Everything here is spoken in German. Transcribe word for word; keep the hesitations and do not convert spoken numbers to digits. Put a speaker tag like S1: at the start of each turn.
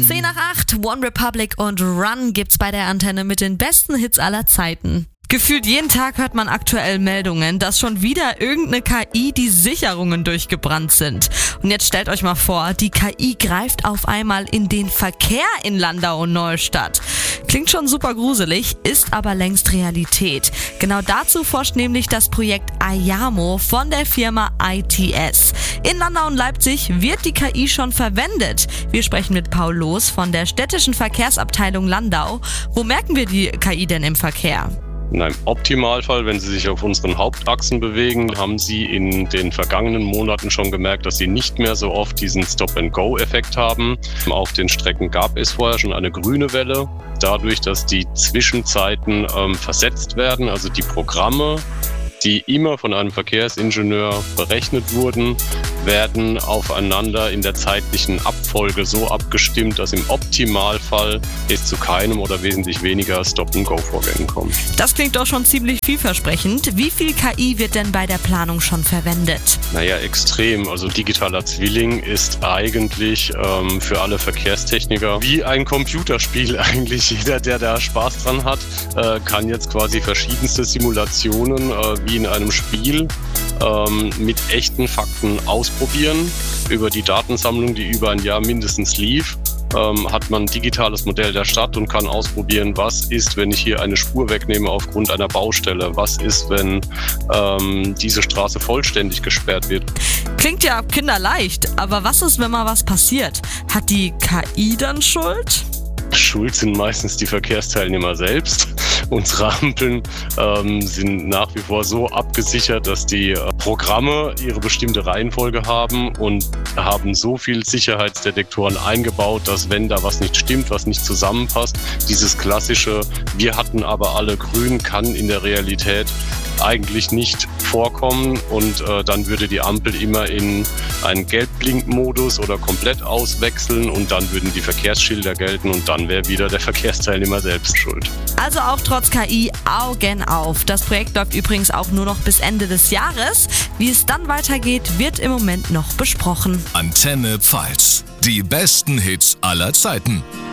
S1: zehn nach acht, One Republic und Run gibt's bei der Antenne mit den besten Hits aller Zeiten. Gefühlt jeden Tag hört man aktuell Meldungen, dass schon wieder irgendeine K I die Sicherungen durchgebrannt sind. Und jetzt stellt euch mal vor, die K I greift auf einmal in den Verkehr in Landau und Neustadt. Klingt schon super gruselig, ist aber längst Realität. Genau dazu forscht nämlich das Projekt Ayamo von der Firma I T S. In Landau und Leipzig wird die K I schon verwendet. Wir sprechen mit Paul Loos von der städtischen Verkehrsabteilung Landau. Wo merken wir die K I denn im Verkehr?
S2: In einem Optimalfall, wenn Sie sich auf unseren Hauptachsen bewegen, haben Sie in den vergangenen Monaten schon gemerkt, dass Sie nicht mehr so oft diesen Stop-and-Go-Effekt haben. Auf den Strecken gab es vorher schon eine grüne Welle. Dadurch, dass die Zwischenzeiten ähm, versetzt werden, also die Programme, die immer von einem Verkehrsingenieur berechnet wurden, werden aufeinander in der zeitlichen Abfolge so abgestimmt, dass im Optimalfall es zu keinem oder wesentlich weniger Stop-and-Go-Vorgängen kommt.
S1: Das klingt doch schon ziemlich vielversprechend. Wie viel K I wird denn bei der Planung schon verwendet?
S2: Naja, extrem. Also digitaler Zwilling ist eigentlich ähm, für alle Verkehrstechniker wie ein Computerspiel eigentlich. Jeder, der da Spaß dran hat, äh, kann jetzt quasi verschiedenste Simulationen äh, wie in einem Spiel ähm, mit echten Fakten ausprobieren. Über die Datensammlung, die über ein Jahr mindestens lief, ähm, hat man ein digitales Modell der Stadt und kann ausprobieren, was ist, wenn ich hier eine Spur wegnehme aufgrund einer Baustelle, was ist, wenn ähm, diese Straße vollständig gesperrt wird.
S1: Klingt ja kinderleicht, aber was ist, wenn mal was passiert? Hat die K I dann Schuld?
S2: Schuld sind meistens die Verkehrsteilnehmer selbst. Unsere Ampeln ähm, sind nach wie vor so abgesichert, dass die äh, Programme ihre bestimmte Reihenfolge haben und haben so viel Sicherheitsdetektoren eingebaut, dass wenn da was nicht stimmt, was nicht zusammenpasst, dieses klassische "Wir hatten aber alle grün" kann in der Realität eigentlich nicht vorkommen und äh, dann würde die Ampel immer in einen Gelbblinkmodus oder komplett auswechseln und dann würden die Verkehrsschilder gelten und dann wäre wieder der Verkehrsteilnehmer selbst schuld.
S1: Also auch trotz K I Augen auf. Das Projekt läuft übrigens auch nur noch bis Ende des Jahres. Wie es dann weitergeht, wird im Moment noch besprochen.
S3: Antenne Pfalz. Die besten Hits aller Zeiten.